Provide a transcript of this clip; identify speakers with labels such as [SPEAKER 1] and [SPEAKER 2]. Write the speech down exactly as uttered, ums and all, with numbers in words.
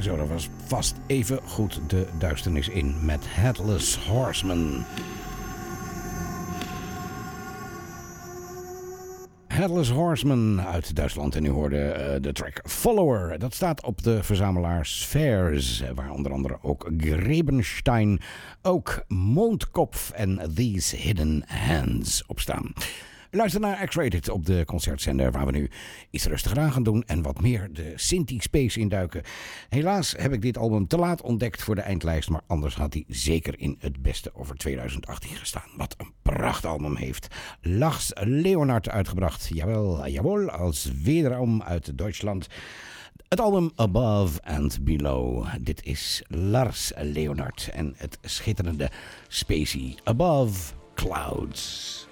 [SPEAKER 1] Zo, dat was vast even goed de duisternis in met Headless Horseman. Headless Horseman uit Duitsland. En u hoorde uh, de track Follower. Dat staat op de verzamelaar Spheres, waar onder andere ook Grebenstein, ook Mondkopf en These Hidden Hands op staan. Luister naar X-Rated op de concertzender, waar we nu iets rustiger aan gaan doen en wat meer de Synthie-space induiken. Helaas heb ik dit album te laat ontdekt voor de eindlijst, maar anders had hij zeker in het beste over twintig achttien gestaan. Wat een prachtalbum heeft Lars Leonard uitgebracht. Jawel, jawel, als wederom uit Duitsland. Het album Above and Below. Dit is Lars Leonard en het schitterende Spacey Above Clouds.